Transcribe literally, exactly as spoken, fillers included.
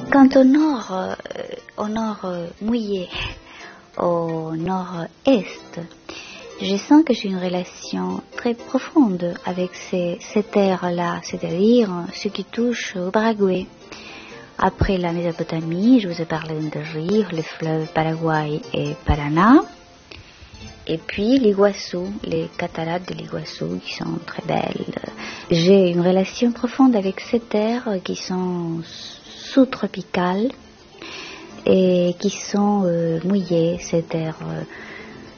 Quant au nord, euh, au nord euh, mouillé, au nord-est, je sens que j'ai une relation très profonde avec ces, ces terres-là, c'est-à-dire ce qui touche au Paraguay. Après la Mésopotamie, je vous ai parlé de riz, les fleuves Paraguay et Paraná. Et puis l'Iguassou, les cataractes de l'Iguassou qui sont très belles. J'ai une relation profonde avec ces terres qui sont sous-tropicales et qui sont euh, mouillées, ces terres euh,